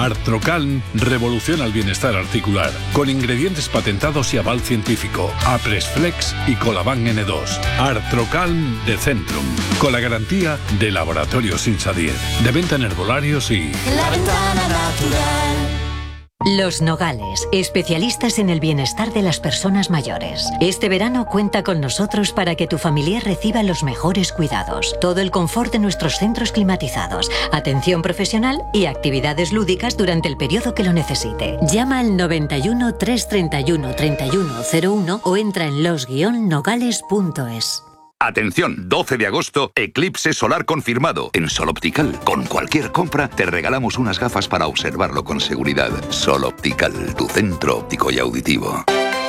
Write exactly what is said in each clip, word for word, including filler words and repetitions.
Artrocalm revoluciona el bienestar articular, con ingredientes patentados y aval científico, Apresflex y Colaban ene dos. Artrocalm de Centrum, con la garantía de Laboratorios Insadir, de venta en herbolarios y... La Ventana Natural. Los Nogales, especialistas en el bienestar de las personas mayores. Este verano cuenta con nosotros para que tu familiar reciba los mejores cuidados, todo el confort de nuestros centros climatizados, atención profesional y actividades lúdicas durante el periodo que lo necesite. Llama al noventa y uno, trescientos treinta y uno, treinta y uno cero uno o entra en los guion nogales punto es. Atención, doce de agosto, eclipse solar confirmado. En Sol Optical, con cualquier compra, te regalamos unas gafas para observarlo con seguridad. Sol Optical, tu centro óptico y auditivo.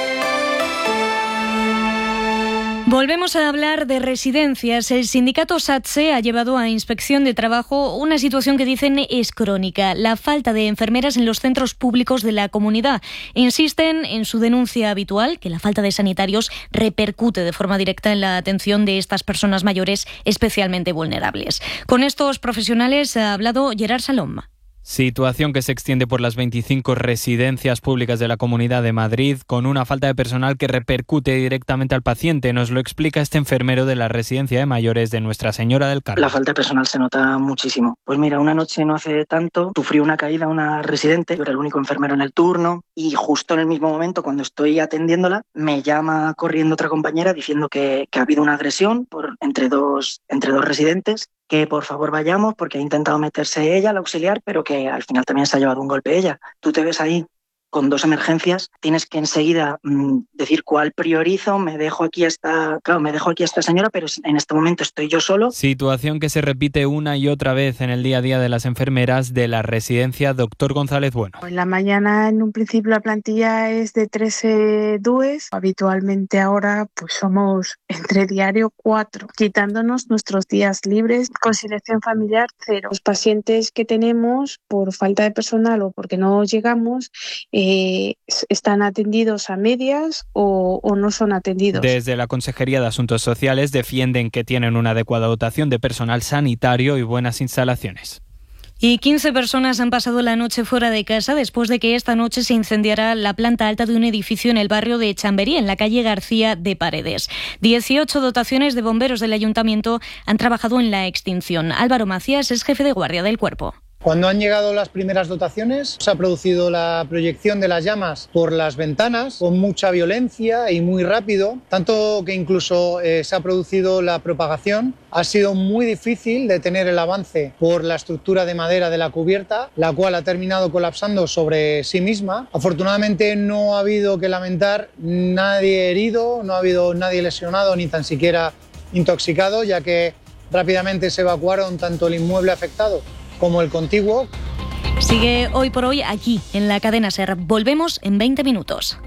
Volvemos a hablar de residencias. El sindicato SATSE ha llevado a Inspección de Trabajo una situación que dicen es crónica, la falta de enfermeras en los centros públicos de la comunidad. Insisten en su denuncia habitual, que la falta de sanitarios repercute de forma directa en la atención de estas personas mayores especialmente vulnerables. Con estos profesionales ha hablado Gerard Salom. Situación que se extiende por las veinticinco residencias públicas de la Comunidad de Madrid, con una falta de personal que repercute directamente al paciente. Nos lo explica este enfermero de la residencia de mayores de Nuestra Señora del Carmen. La falta de personal se nota muchísimo. Pues mira, una noche no hace tanto, sufrió una caída una residente, yo era el único enfermero en el turno, y justo en el mismo momento, cuando estoy atendiéndola, me llama corriendo otra compañera diciendo que, que ha habido una agresión por, entre, dos, entre dos residentes, que por favor vayamos porque ha intentado meterse ella, la auxiliar, pero que al final también se ha llevado un golpe ella. Tú te ves ahí con dos emergencias, tienes que enseguida mmm, decir cuál priorizo, me dejo aquí a esta, claro, me dejo aquí a esta señora, pero en este momento estoy yo solo. Situación que se repite una y otra vez en el día a día de las enfermeras de la residencia Doctor González Bueno. En la mañana, en un principio, la plantilla es de trece D U E S. Habitualmente ahora pues somos entre diario cuatro, quitándonos nuestros días libres. Conciliación familiar cero. Los pacientes que tenemos por falta de personal o porque no llegamos, Eh, están atendidos a medias o, o no son atendidos. Desde la Consejería de Asuntos Sociales defienden que tienen una adecuada dotación de personal sanitario y buenas instalaciones. Y quince personas han pasado la noche fuera de casa después de que esta noche se incendiara la planta alta de un edificio en el barrio de Chamberí, en la calle García de Paredes. dieciocho dotaciones de bomberos del ayuntamiento han trabajado en la extinción. Álvaro Macías es jefe de guardia del cuerpo. Cuando han llegado las primeras dotaciones, se ha producido la proyección de las llamas por las ventanas con mucha violencia y muy rápido, tanto que incluso eh, se ha producido la propagación. Ha sido muy difícil detener el avance por la estructura de madera de la cubierta, la cual ha terminado colapsando sobre sí misma. Afortunadamente no ha habido que lamentar nadie herido, no ha habido nadie lesionado ni tan siquiera intoxicado, ya que rápidamente se evacuaron tanto el inmueble afectado como el contiguo. Sigue hoy por hoy aquí, en la cadena SER. Volvemos en veinte minutos.